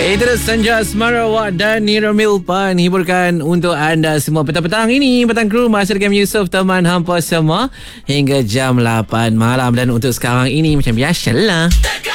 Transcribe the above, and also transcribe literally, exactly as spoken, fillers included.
Itu Sanja Asmarawak dan Nira Milpan hiburkan untuk anda semua petang-petang ini. Petang kru masih dengan Yusof teman hampa semua hingga jam lapan malam. Dan untuk sekarang ini macam biasalah,